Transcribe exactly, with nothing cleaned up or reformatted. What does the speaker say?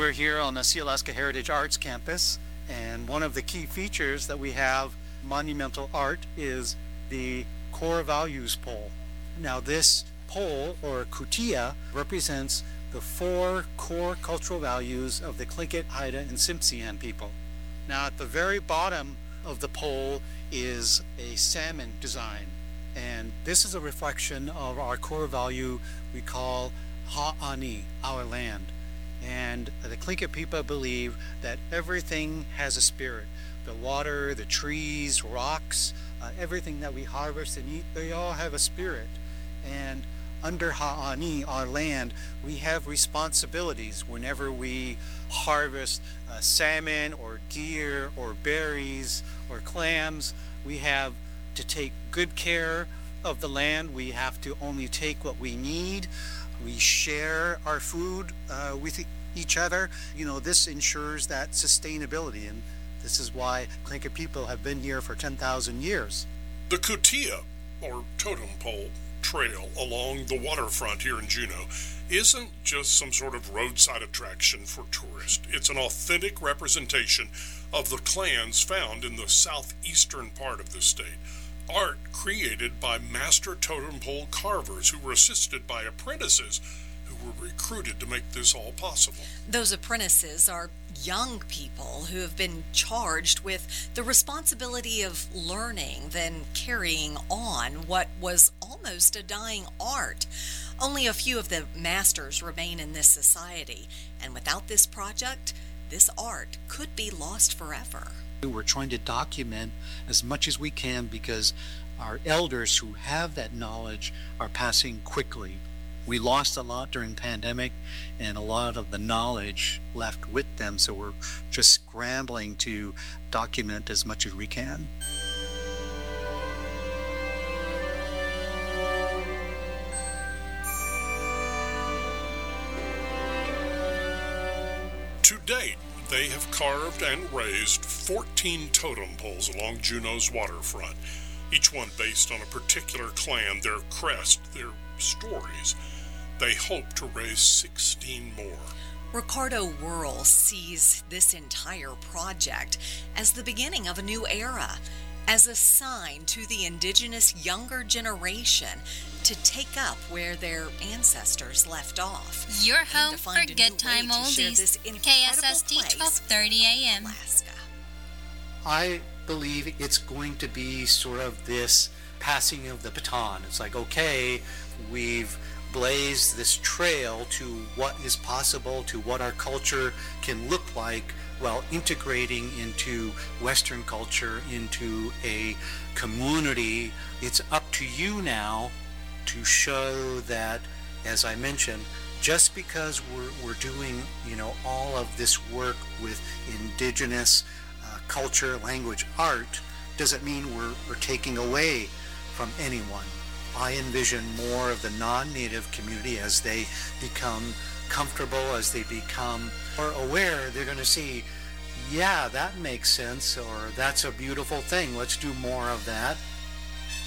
We're here on the Sealaska Heritage Arts Campus, and one of the key features that we have monumental art is the core values pole. Now this pole, or kutia, represents the four core cultural values of the Tlingit, Haida, and Tsimshian people. Now at the very bottom of the pole is a salmon design, and this is a reflection of our core value we call Ha'ani, our land. And the Tlingit people believe that everything has a spirit. The water, the trees, rocks, uh, everything that we harvest and eat, they all have a spirit. And under Ha'ani, our land, we have responsibilities whenever we harvest uh, salmon or deer or berries or clams. We have to take good care of the land. We have to only take what we need. We share our food uh, with each other. You know, this ensures that sustainability, and this is why Tlingit people have been here for ten thousand years. The Kutia, or totem pole, trail along the waterfront here in Juneau isn't just some sort of roadside attraction for tourists. It's an authentic representation of the clans found in the southeastern part of the state. Art created by master totem pole carvers who were assisted by apprentices who were recruited to make this all possible. Those apprentices are young people who have been charged with the responsibility of learning, then carrying on what was almost a dying art. Only a few of the masters remain in this society, and without this project, this art could be lost forever. We're trying to document as much as we can because our elders who have that knowledge are passing quickly. We lost a lot during the pandemic, and a lot of the knowledge left with them, so we're just scrambling to document as much as we can. To date, they have carved and raised fourteen totem poles along Juneau's waterfront, each one based on a particular clan, their crest, their stories. They hope to raise sixteen more. Ricardo Wuerl sees this entire project as the beginning of a new era, as a sign to the indigenous younger generation to take up where their ancestors left off. Your home for good time oldies, K S S T twelve thirty A M. Alaska. I believe it's going to be sort of this passing of the baton. It's like, okay, we've blazed this trail to what is possible, to what our culture can look like while integrating into Western culture, into a community. It's up to you now to show that, as I mentioned, just because we're, we're doing, you know, all of this work with indigenous uh, culture, language, art, doesn't mean we're, we're taking away from anyone. I envision more of the non-native community as they become comfortable, as they become more aware, they're going to see, yeah, that makes sense, or that's a beautiful thing, let's do more of that.